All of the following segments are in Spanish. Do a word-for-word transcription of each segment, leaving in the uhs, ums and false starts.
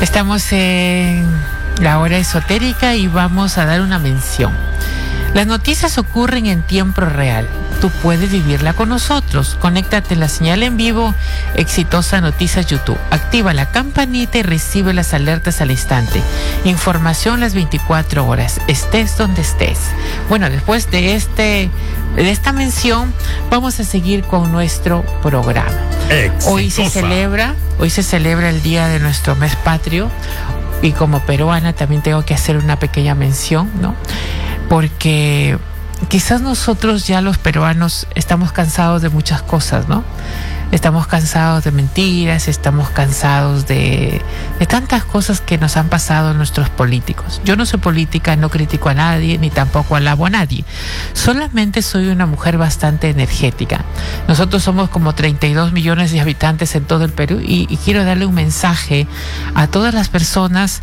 Estamos en la hora esotérica y vamos a dar una mención. Las noticias ocurren en tiempo real. Tú puedes vivirla con nosotros. Conéctate en la señal en vivo Exitosa Noticias YouTube. Activa la campanita y recibe las alertas al instante. Información las veinticuatro horas, estés donde estés. Bueno, después de este de esta mención, vamos a seguir con nuestro programa. Exitosa. Hoy se celebra, hoy se celebra el día de nuestro mes patrio, y como peruana también tengo que hacer una pequeña mención, ¿no? Porque quizás nosotros ya los peruanos estamos cansados de muchas cosas, ¿no? Estamos cansados de mentiras, estamos cansados de, de tantas cosas que nos han pasado nuestros políticos. Yo no soy política, no critico a nadie, ni tampoco alabo a nadie. Solamente soy una mujer bastante energética. Nosotros somos como treinta y dos millones de habitantes en todo el Perú y, y quiero darle un mensaje a todas las personas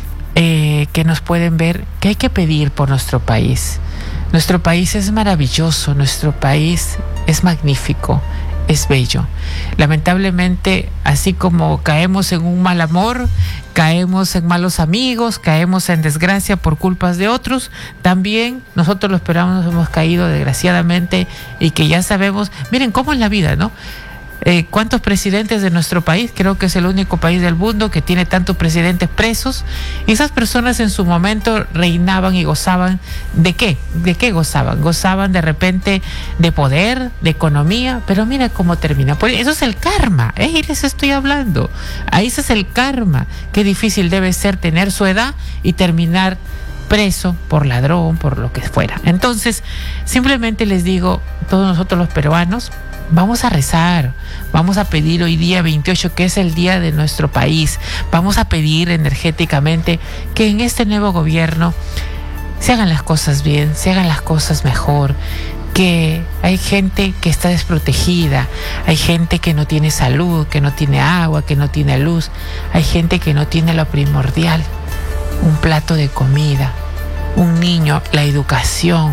eh, que nos pueden ver, que hay que pedir por nuestro país. Nuestro país es maravilloso, nuestro país es magnífico, es bello. Lamentablemente, así como caemos en un mal amor, caemos en malos amigos, caemos en desgracia por culpas de otros, también nosotros los peruanos hemos caído desgraciadamente, y que ya sabemos, miren cómo es la vida, ¿no? Eh, ¿Cuántos presidentes de nuestro país? Creo que es el único país del mundo que tiene tantos presidentes presos. Y esas personas en su momento reinaban y gozaban. ¿De qué? ¿De qué gozaban? Gozaban de repente de poder, de economía, pero mira cómo termina. Por eso es el karma, ¿eh? Y les estoy hablando. Ahí ese es el karma. Qué difícil debe ser tener su edad y terminar preso por ladrón, por lo que fuera. Entonces, simplemente les digo, todos nosotros los peruanos, vamos a rezar, vamos a pedir hoy día veintiocho, que es el día de nuestro país. Vamos a pedir energéticamente que en este nuevo gobierno se hagan las cosas bien, se hagan las cosas mejor, que hay gente que está desprotegida, hay gente que no tiene salud, que no tiene agua, que no tiene luz, hay gente que no tiene lo primordial, un plato de comida, un niño, la educación,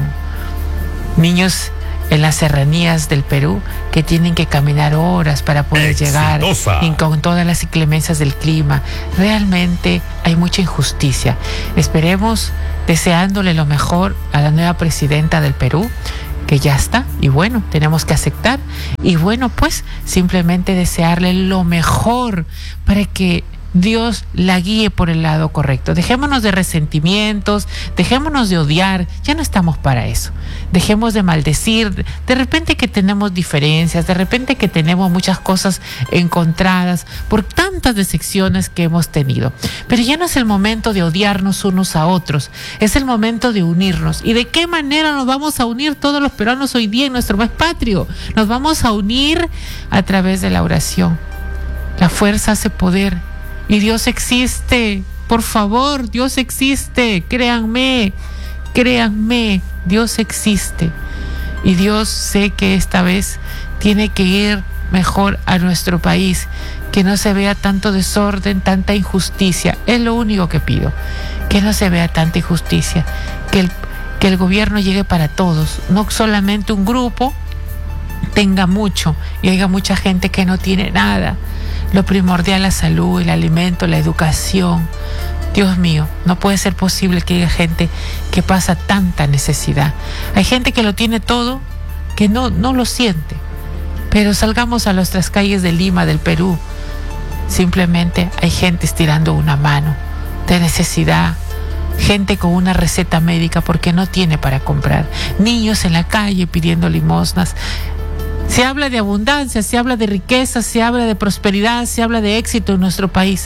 niños en las serranías del Perú que tienen que caminar horas para poder Exitosa. llegar, y con todas las inclemencias del clima. Realmente hay mucha injusticia. Esperemos, deseándole lo mejor a la nueva presidenta del Perú, que ya está, y bueno, tenemos que aceptar, y bueno, pues simplemente desearle lo mejor para que Dios la guíe por el lado correcto. Dejémonos de resentimientos, dejémonos de odiar, ya no estamos para eso. Dejemos de maldecir, de repente que tenemos diferencias, de repente que tenemos muchas cosas encontradas por tantas decepciones que hemos tenido. Pero ya no es el momento de odiarnos unos a otros, es el momento de unirnos. ¿Y de qué manera nos vamos a unir todos los peruanos hoy día en nuestro mes patrio? Nos vamos a unir a través de la oración. La fuerza hace poder. Y Dios existe, por favor, Dios existe, créanme, créanme, Dios existe. Y Dios, sé que esta vez tiene que ir mejor a nuestro país, que no se vea tanto desorden, tanta injusticia. Es lo único que pido, que no se vea tanta injusticia, que el, que el gobierno llegue para todos, no solamente un grupo tenga mucho y haya mucha gente que no tiene nada. Lo primordial, la salud, el alimento, la educación. Dios mío, no puede ser posible que haya gente que pasa tanta necesidad. Hay gente que lo tiene todo, que no, no lo siente. Pero salgamos a nuestras calles de Lima, del Perú. Simplemente hay gente estirando una mano de necesidad. Gente con una receta médica porque no tiene para comprar. Niños en la calle pidiendo limosnas. Se habla de abundancia, se habla de riqueza, se habla de prosperidad, se habla de éxito en nuestro país.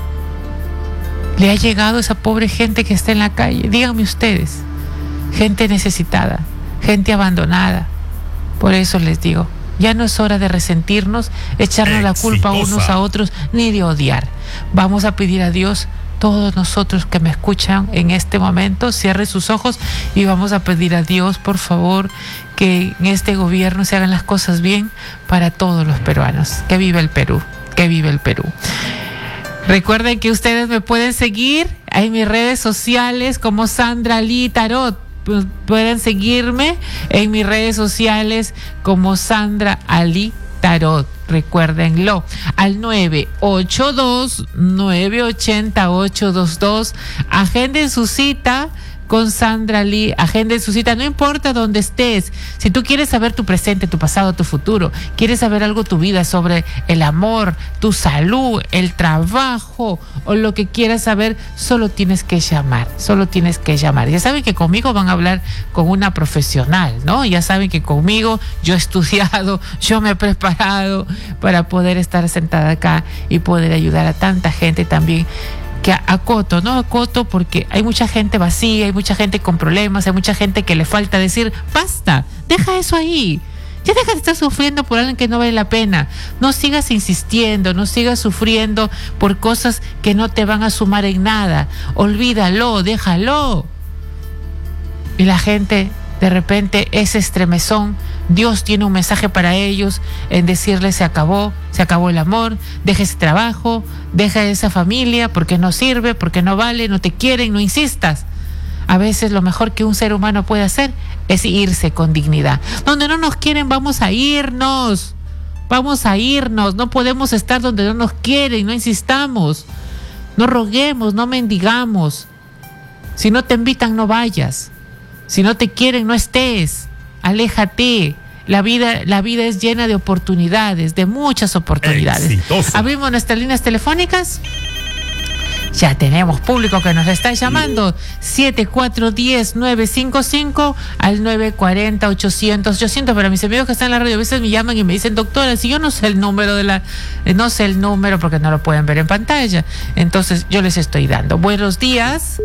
¿Le ha llegado a esa pobre gente que está en la calle? Díganme ustedes. Gente necesitada, gente abandonada. Por eso les digo, ya no es hora de resentirnos, echarnos Exitosa. la culpa unos a otros, ni de odiar. Vamos a pedir a Dios, todos nosotros que me escuchan en este momento, cierre sus ojos y vamos a pedir a Dios, por favor, que en este gobierno se hagan las cosas bien para todos los peruanos. Que viva el Perú, que viva el Perú. Recuerden que ustedes me pueden seguir en mis redes sociales como Sandra Lee Tarot. Pueden seguirme en mis redes sociales como Sandra Ali Tarot, recuérdenlo, al nueve ocho dos, nueve ocho cero, ocho dos dos. Agenden su cita con Sandra Lee, agenden su cita, no importa dónde estés. Si tú quieres saber tu presente, tu pasado, tu futuro, quieres saber algo de tu vida sobre el amor, tu salud, el trabajo o lo que quieras saber, solo tienes que llamar, solo tienes que llamar. Ya saben que conmigo van a hablar con una profesional, ¿no? Ya saben que conmigo yo he estudiado, yo me he preparado para poder estar sentada acá y poder ayudar a tanta gente también. Que acoto, ¿no? Acoto porque hay mucha gente vacía, hay mucha gente con problemas, hay mucha gente que le falta decir, basta, deja eso ahí. Ya deja de estar sufriendo por alguien que no vale la pena. No sigas insistiendo, no sigas sufriendo por cosas que no te van a sumar en nada. Olvídalo, déjalo. Y la gente, de repente, ese estremezón, Dios tiene un mensaje para ellos en decirles se acabó, se acabó el amor, deja ese trabajo, deja esa familia porque no sirve, porque no vale, no te quieren, no insistas. A veces lo mejor que un ser humano puede hacer es irse con dignidad. Donde no nos quieren, vamos a irnos. Vamos a irnos. No podemos estar donde no nos quieren, no insistamos. No roguemos, no mendigamos. Si no te invitan, no vayas. Si no te quieren, no estés. Aléjate. La vida, la vida es llena de oportunidades, de muchas oportunidades. Exitoso. Abrimos nuestras líneas telefónicas. Ya tenemos público que nos está llamando. siete cuatro uno cero nueve cinco cinco al nueve cuatro cero ochocientos ochocientos. Para mis amigos que están en la radio, a veces me llaman y me dicen, doctora, si yo no sé el número de la, no sé el número porque no lo pueden ver en pantalla. Entonces yo les estoy dando. Buenos días.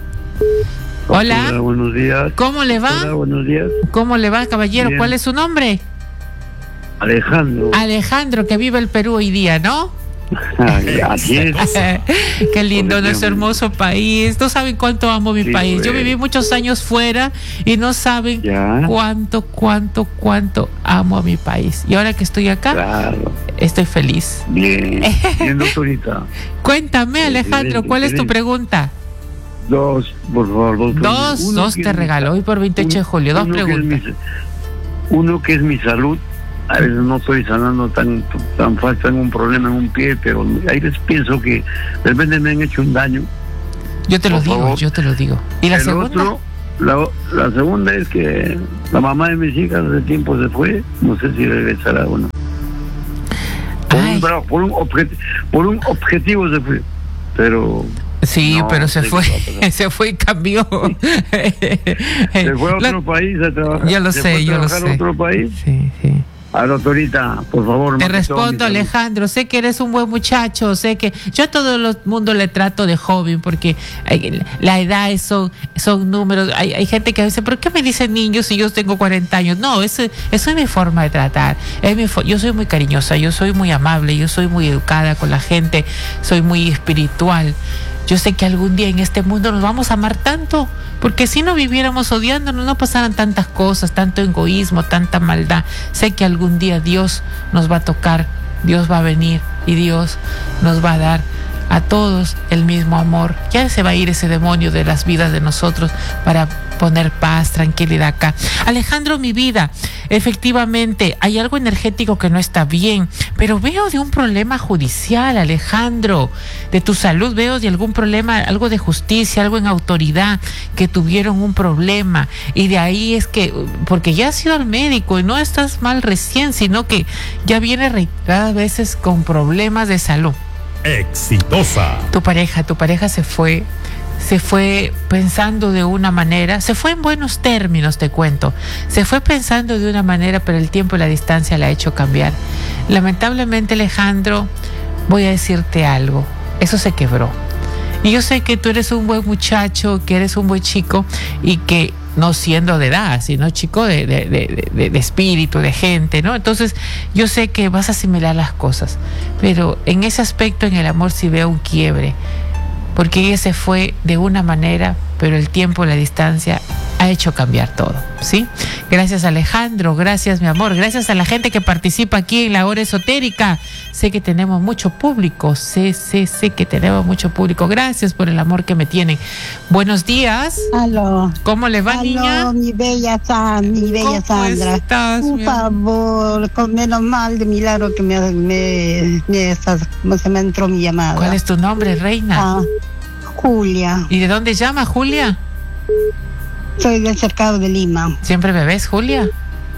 Hola. Hola, buenos días. ¿Cómo le va? Hola, buenos días. ¿Cómo le va, caballero? Bien. ¿Cuál es su nombre? Alejandro. Alejandro, que vive el Perú hoy día, ¿no? Así es. Qué lindo nuestro hermoso país. No saben cuánto amo mi Sí, país. Yo güey. viví muchos años fuera y no saben Ya. cuánto, cuánto, cuánto amo a mi país. Y ahora que estoy acá, Claro. estoy feliz. Bien. Bien, doctorita. Cuéntame, Alejandro, ¿cuál es tu Excelente. pregunta? Dos, por favor. Dos, Dos, Uno dos que te es mi regalo sa- hoy por veintiocho de julio. Dos uno que es preguntas. mi- uno que es mi salud. A veces no estoy sanando tan tan fácil, tengo un problema en un pie, pero a veces pienso que de repente me han hecho un daño. Yo te lo por digo, favor. yo te lo digo. ¿Y la El segunda? otro, la, la segunda es que la mamá de mis hijas hace tiempo se fue, no sé si regresará o no. Por Ay. un, trabajo, por, un objet- por un objetivo se fue, pero Sí, no pero se sé fue, qué va a pasar. se fue y cambió. se fue a La- otro país a trabajar. Yo lo se sé, fue a yo lo trabajar sé. a otro país. Sí, sí. A la doctorita, por favor. Te más que todo, mi respondo, salud. Alejandro, sé que eres un buen muchacho, sé que yo a todo el mundo le trato de joven porque ay, la edad es- son, son números. Hay, hay gente que dice, ¿pero qué me dicen niños si yo tengo cuarenta años? No, eso, eso es mi forma de tratar. Es mi fo- yo soy muy cariñosa, yo soy muy amable, yo soy muy educada con la gente, soy muy espiritual. Yo sé que algún día en este mundo nos vamos a amar tanto, porque si no viviéramos odiándonos, no pasaran tantas cosas, tanto egoísmo, tanta maldad. Sé que algún día Dios nos va a tocar, Dios va a venir y Dios nos va a dar a todos el mismo amor. Ya se va a ir ese demonio de las vidas de nosotros para poner paz, tranquilidad acá. Alejandro, mi vida, efectivamente hay algo energético que no está bien, pero veo de un problema judicial, Alejandro, de tu salud, veo de algún problema, algo de justicia, algo en autoridad, que tuvieron un problema, y de ahí es que, porque ya has ido al médico y no estás mal recién, sino que ya viene reiteradas veces con problemas de salud. Exitosa. Tu pareja, tu pareja se fue, se fue pensando de una manera, se fue en buenos términos, te cuento, se fue pensando de una manera, pero el tiempo y la distancia la ha hecho cambiar. Lamentablemente, Alejandro, voy a decirte algo, eso se quebró. Y yo sé que tú eres un buen muchacho, que eres un buen chico y que no siendo de edad, sino chico de, de, de, de, de espíritu, de gente, ¿no? Entonces, yo sé que vas a asimilar las cosas, pero en ese aspecto, en el amor, sí veo un quiebre, porque ella se fue de una manera, pero el tiempo, la distancia ha hecho cambiar todo, ¿sí? Gracias, Alejandro, gracias, mi amor, gracias a la gente que participa aquí en la hora esotérica. Sé que tenemos mucho público, sé, sé, sé que tenemos mucho público. Gracias por el amor que me tienen. Buenos días. Aló. ¿Cómo le va, Aló, niña? mi bella San, mi bella ¿Cómo Sandra. estás, Por mi amor? favor, con menos mal de milagro que me, me, me estás- ¿cómo se me entró mi llamada? ¿Cuál es tu nombre, reina? Ah, Julia. ¿Y de dónde llama, Julia? Soy del cercado de Lima. ¿Siempre me ves, Julia?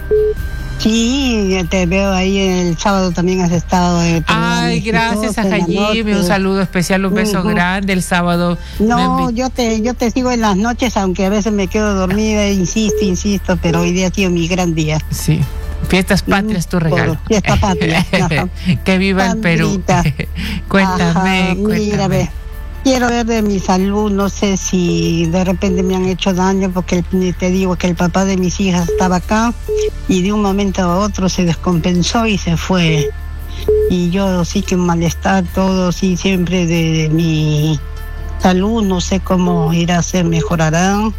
Sí, te veo ahí el sábado también has estado. eh, Ay, gracias a en la Jayime, un noche. saludo especial, un beso Ujú. grande. El sábado me No, envi- yo te, yo te sigo en las noches, aunque a veces me quedo dormida, insisto, insisto, pero hoy día ha sido mi gran día. Sí, fiestas patrias, tu Por regalo. fiesta patria, ajá. Que viva el Perú. Sandrita. Cuéntame, Ajá, cuéntame. mira, ve, quiero ver de mi salud, no sé si de repente me han hecho daño, porque el- te digo que el papá de mis hijas estaba acá y de un momento a otro se descompensó y se fue. Y yo sí que malestar todo, sí, siempre de mi salud, no sé cómo irá a ser, mejorarán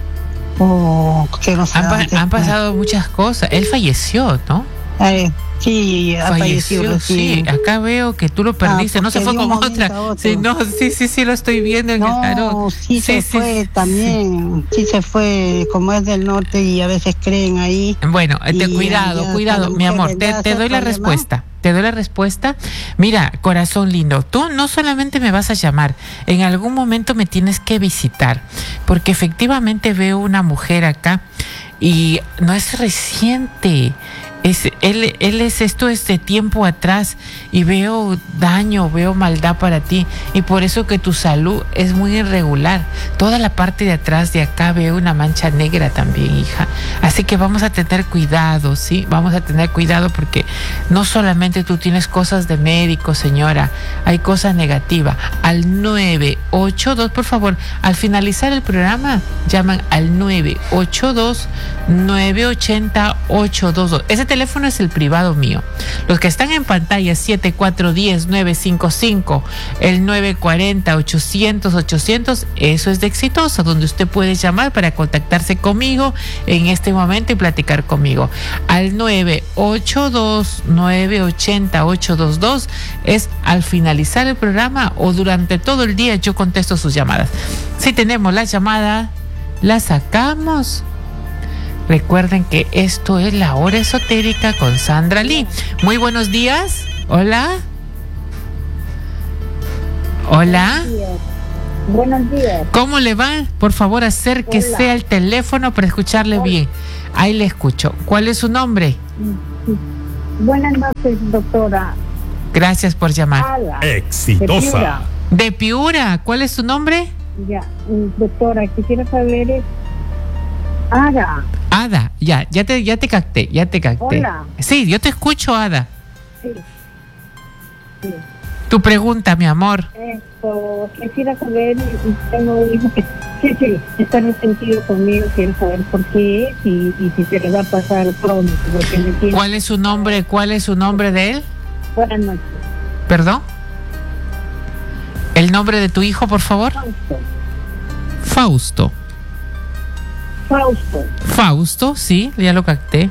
o qué no sé. Han, pa- han pasado muchas cosas. Él falleció, ¿no? Eh, sí, ha fallecido Falleció, sí. recién. Acá veo que tú lo perdiste. Ah, no se porque fue de un con momento otra. a otro. Sí, no, sí, sí, sí, lo estoy viendo en el tarot. No, sí, se fue también, sí. se fue, como es del norte y a veces creen ahí. Bueno, te, Y cuidado, ya cuidado, está la mi mujer, amor, te, ¿vendrá a te ser doy la problema? respuesta. Te doy la respuesta. Mira, corazón lindo, tú no solamente me vas a llamar, en algún momento me tienes que visitar, porque efectivamente veo una mujer acá y no es reciente. Es, él, él es esto es de tiempo atrás y veo daño, veo maldad para ti y por eso que tu salud es muy irregular. Toda la parte de atrás de acá veo una mancha negra también, hija. Así que vamos a tener cuidado, ¿sí? Vamos a tener cuidado porque no solamente tú tienes cosas de médico, señora, hay cosas negativas. Al nueve ocho dos, por favor, al finalizar el programa, llaman al nueve ocho dos, nueve ocho cero, ocho dos dos. Ese teléfono es el privado mío. Los que están en pantalla, siete cuatro uno cero, nueve cinco cinco, el nueve cuatro cero, ochocientos, ochocientos, eso es de Exitosa, donde usted puede llamar para contactarse conmigo en este momento y platicar conmigo. Al nueve ocho dos, nueve ocho cero, ocho dos dos es al finalizar el programa o durante todo el día yo contesto sus llamadas. Si tenemos la llamada, la sacamos. Recuerden que esto es La Hora Esotérica con Sandra Lee. Muy buenos días. Hola. Hola. Buenos días. Buenos días. ¿Cómo le va? Por favor, acérquese Hola. al teléfono para escucharle Hola. bien. Ahí le escucho. ¿Cuál es su nombre? Buenas noches, doctora. Gracias por llamar. Ada. de Exitosa. Piura. De Piura. ¿Cuál es su nombre? Ya, mm, doctora, quisiera saber es Ada. Ada. Ya, ya te, ya te capté, ya te capté. Hola. Sí, yo te escucho, Ada. Sí. Sí. Tu pregunta, mi amor. Esto, quisiera saber, tengo un hijo que sí, sí, está resentido conmigo, quiero saber por qué y, y si se le va a pasar pronto, porque me tiene... ¿Cuál es su nombre? ¿Cuál es su nombre de él? Buenas noches. ¿Perdón? ¿El nombre de tu hijo, por favor? Fausto. Fausto. Fausto. Fausto, sí, ya lo capté.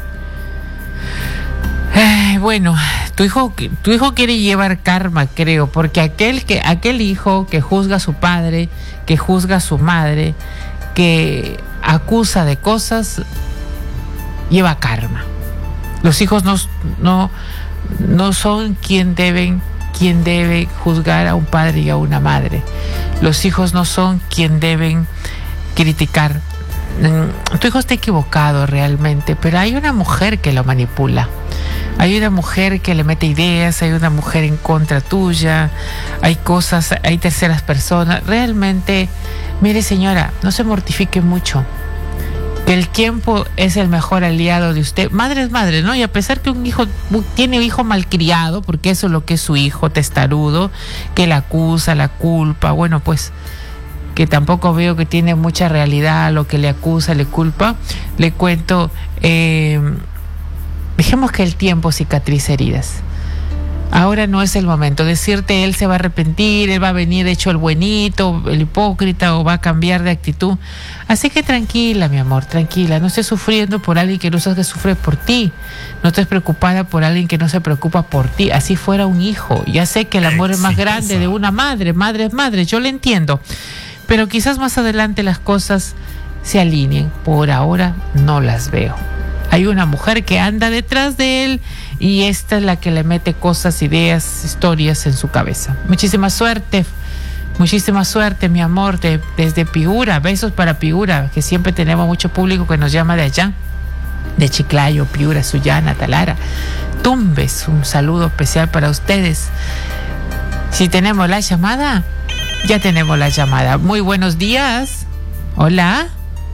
Eh, bueno, tu hijo, tu hijo quiere llevar karma, creo, porque aquel que, aquel hijo que juzga a su padre, que juzga a su madre, que acusa de cosas, lleva karma. Los hijos no, no, no son quien deben, quien debe juzgar a un padre y a una madre. Los hijos no son quien deben criticar. Mm, Tu hijo está equivocado realmente, pero hay una mujer que lo manipula. Hay una mujer que le mete ideas, hay una mujer en contra tuya, hay cosas, hay terceras personas. Realmente, mire señora, no se mortifique mucho. Que el tiempo es el mejor aliado de usted. Madre es madre, ¿no? Y a pesar que un hijo tiene un hijo malcriado, porque eso es lo que es su hijo, testarudo, que la acusa, la culpa, bueno, pues que tampoco veo que tiene mucha realidad lo que le acusa, le culpa, le cuento, eh, dejemos que el tiempo cicatrice heridas. Ahora no es el momento. Decirte él se va a arrepentir, él va a venir hecho el buenito, el hipócrita, o va a cambiar de actitud. Así que tranquila, mi amor, tranquila. No estés sufriendo por alguien que no sabes que sufre por ti. No estés preocupada por alguien que no se preocupa por ti. Así fuera un hijo. Ya sé que el amor es más grande de una madre. Madre es madre, yo le entiendo. Pero quizás más adelante las cosas se alineen. Por ahora no las veo. Hay una mujer que anda detrás de él y esta es la que le mete cosas, ideas, historias en su cabeza. Muchísima suerte, muchísima suerte, mi amor, de, desde Piura. Besos para Piura, que siempre tenemos mucho público que nos llama de allá, de Chiclayo, Piura, Sullana, Talara, Tumbes. Un saludo especial para ustedes. Si tenemos la llamada, ya tenemos la llamada. Muy buenos días. Hola.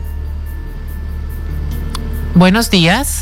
Buenos días.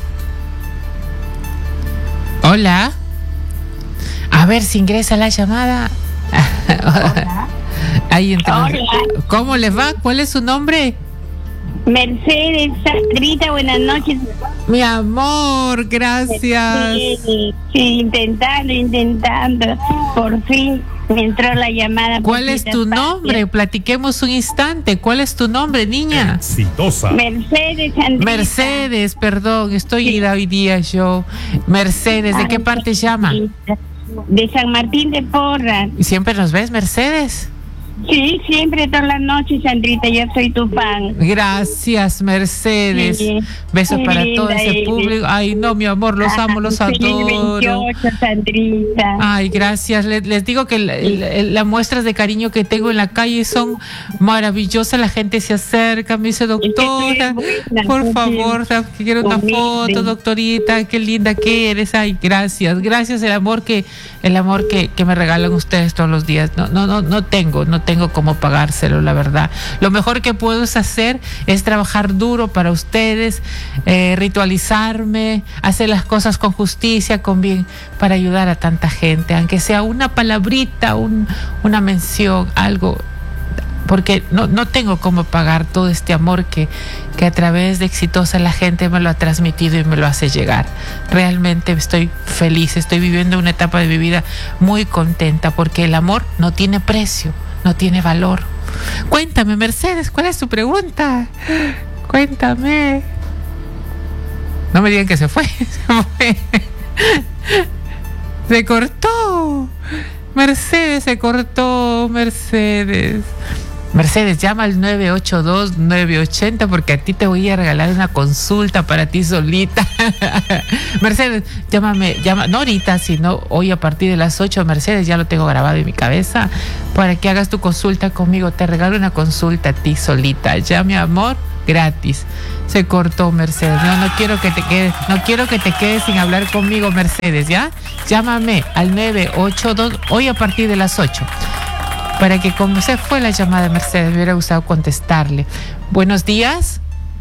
Hola. A ver si ingresa la llamada. Hola. Ahí entramos. Hola. ¿Cómo les va? ¿Cuál es su nombre? Mercedes, Sandrita, buenas noches. Mi amor, gracias. Sí, sí, intentando, intentando. Por fin me entró la llamada. ¿Cuál es tu nombre? Platiquemos un instante. ¿Cuál es tu nombre, niña? Exitosa. Mercedes, Sandrita. Mercedes, perdón, estoy ida hoy día yo. Mercedes, ¿de qué parte llama? De San Martín de Porras. ¿Y siempre nos ves, Mercedes? Sí, siempre, todas las noches, Sandrita, yo soy tu fan. Gracias, Mercedes. Sí, besos qué para linda todo ese eres. público. Ay, no, mi amor, los amo, los Feliz adoro. veintiocho, Sandrita. Ay, gracias. Les, les digo que la- la- las muestras de cariño que tengo en la calle son maravillosas. La gente se acerca, me dice, doctora, buena, por sí. favor, quiero una Humilde. foto, doctorita, qué linda que eres. Ay, gracias, gracias el amor que el amor que, que me regalan ustedes todos los días. No, no, no, no tengo, no tengo cómo pagárselo, la verdad. Lo mejor que puedo es hacer es trabajar duro para ustedes, eh, ritualizarme, hacer las cosas con justicia, con bien, para ayudar a tanta gente, aunque sea una palabrita, un, una mención, algo, porque no, no tengo cómo pagar todo este amor que, que a través de Exitosa la gente me lo ha transmitido y me lo hace llegar. Realmente estoy feliz, estoy viviendo una etapa de mi vida muy contenta, porque el amor no tiene precio, no tiene valor. Cuéntame, Mercedes, ¿cuál es tu pregunta? Cuéntame. No me digan que se fue. Se fue. Se cortó. Mercedes se cortó, Mercedes. Mercedes, llama al nueve ocho dos, nueve ocho cero porque a ti te voy a regalar una consulta para ti solita. Mercedes, llámame, llama, no ahorita, sino hoy a partir de las ocho, Mercedes, ya lo tengo grabado en mi cabeza, para que hagas tu consulta conmigo. Te regalo una consulta a ti solita, ya, mi amor, gratis. Se cortó, Mercedes. No, no quiero que te quedes, no quiero que te quedes sin hablar conmigo, Mercedes, ¿ya? Llámame al nueve ocho dos, hoy a partir de las ocho. Para que, como se fue la llamada de Mercedes, me hubiera gustado contestarle. Buenos días.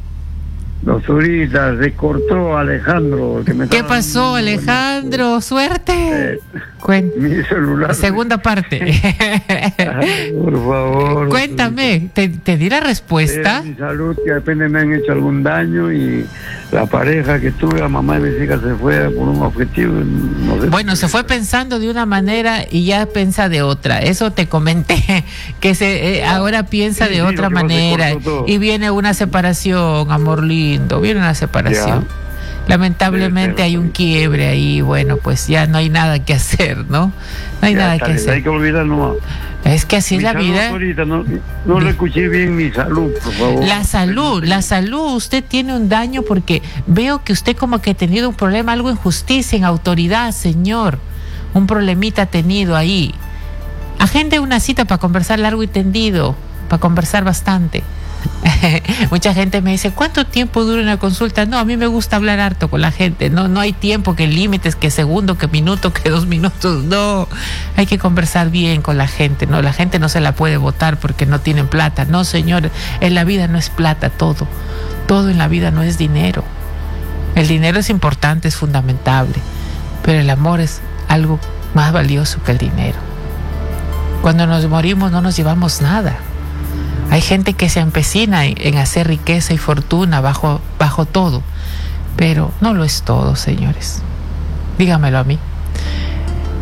Doctorita, se cortó Alejandro. Que me ¿Qué estaba pasó, dando Alejandro? Suerte. Eh, Cuen- mi celular. Segunda parte. Ay, por favor. Cuéntame, ¿te, te di la respuesta? Es mi salud, que depende me han hecho algún daño, y la pareja que tuve, la mamá de mis hijas, se fue por un objetivo. No sé. Bueno, se fue pensando de una manera y ya piensa de otra. Eso te comenté, que se eh, ahora piensa Sí, de sí, otra lo que pasa es que manera. cortó todo. Y viene una separación, amor lindo, viene una separación. Ya. Lamentablemente Sí, hay un sí. quiebre ahí, bueno, pues ya no hay nada que hacer, ¿no? No hay Ya, nada está que bien, hay hacer. que olvidar nomás. Es que así es Mi la salud, vida. doctorita, no, no le escuché bien mi salud, por favor. La salud, la salud, usted tiene un daño porque veo que usted como que ha tenido un problema, algo en justicia, en autoridad, señor. Un problemita ha tenido ahí. Agende una cita para conversar largo y tendido, para conversar bastante. Mucha gente me dice, ¿cuánto tiempo dura una consulta? No, a mí me gusta hablar harto con la gente. No, no hay tiempo, que límites, que segundo, que minuto, que dos minutos. No, hay que conversar bien con la gente. No, la gente no se la puede votar porque no tienen plata. No, señor, en la vida no es plata todo. Todo en la vida no es dinero. El dinero es importante, es fundamentable, pero el amor es algo más valioso que el dinero. Cuando nos morimos no nos llevamos nada. Hay gente que se empecina en, en hacer riqueza y fortuna bajo, bajo todo, pero no lo es todo, señores. Dígamelo a mí.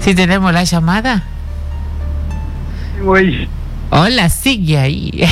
Sí tenemos la llamada. Güey. Hola, sigue ahí.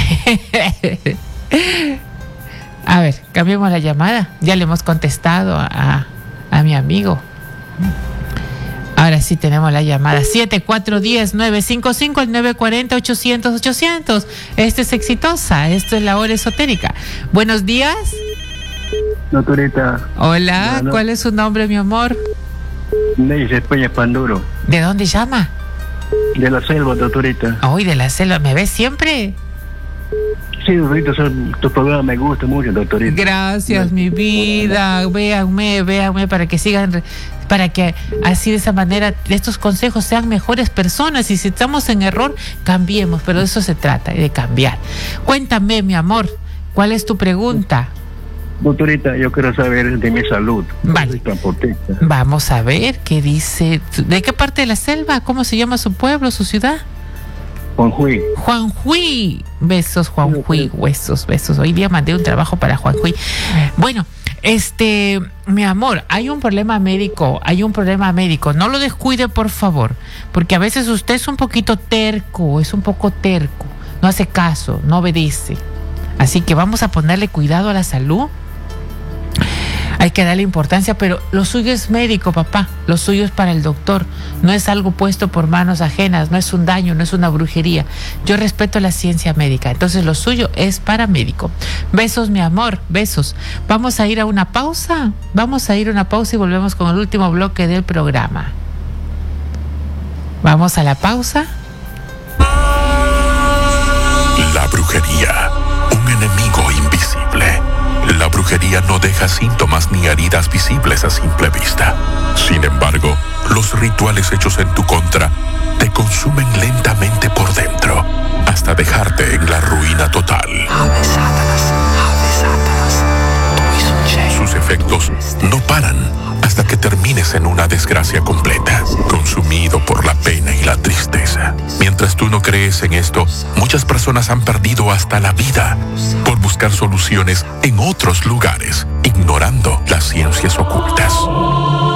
A ver, cambiemos la llamada. Ya le hemos contestado a, a mi amigo. Ahora sí tenemos la llamada. siete cuatro uno cero nueve cinco cinco al nueve cuatro cero ochocientos ochocientos. Esto es Exitosa. Esto es la hora esotérica. Buenos días. Doctorita. Hola, Bueno. ¿cuál es su nombre, mi amor? Neis España Panduro. ¿De dónde llama? De la selva, doctorita. Hoy de la selva. ¿Me ves siempre? Sí, doctorita, son, tu programa me gusta mucho, doctorita. Gracias, mi vida. Véanme, véanme para que sigan, para que así de esa manera estos consejos sean mejores personas. Y si estamos en error, cambiemos. Pero de eso se trata, de cambiar. Cuéntame, mi amor, ¿cuál es tu pregunta? Doctorita, yo quiero saber de mi salud. Vale. Soy transportista. Vamos a ver qué dice. ¿De qué parte de la selva? ¿Cómo se llama su pueblo, su ciudad? Juanjuy. Juanjuy. Besos, Juanjuy. Huesos, besos. Hoy día mandé un trabajo para Juanjuy. Bueno, este, mi amor, hay un problema médico, hay un problema médico. No lo descuide, por favor, porque a veces usted es un poquito terco, es un poco terco. No hace caso, no obedece. Así que vamos a ponerle cuidado a la salud. Hay que darle importancia, pero lo suyo es médico, papá. Lo suyo es para el doctor. No es algo puesto por manos ajenas, no es un daño, no es una brujería. Yo respeto la ciencia médica, entonces lo suyo es para médico. Besos, mi amor, besos. Vamos a ir a una pausa. Vamos a ir a una pausa y volvemos con el último bloque del programa. Vamos a la pausa. La brujería, un enemigo invisible. La brujería no deja síntomas ni heridas visibles a simple vista. Sin embargo, los rituales hechos en tu contra te consumen lentamente por dentro, hasta dejarte en la ruina total. Sus efectos no paran hasta que termines en una desgracia completa, consumido por la pena y la tristeza. Mientras tú no crees en esto, muchas personas han perdido hasta la vida por buscar soluciones en otros lugares, ignorando las ciencias ocultas.